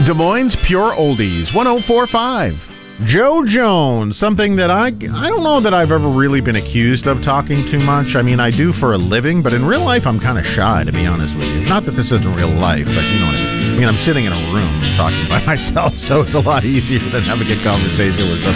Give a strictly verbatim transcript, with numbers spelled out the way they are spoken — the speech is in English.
Des Moines Pure Oldies, one oh four point five. Joe Jones, something that I, I don't know that I've ever really been accused of talking too much. I mean, I do for a living, but in real life, I'm kind of shy, to be honest with you. Not that this isn't real life, but you know what I mean. I mean, I'm sitting in a room talking by myself, so it's a lot easier than having a conversation with somebody.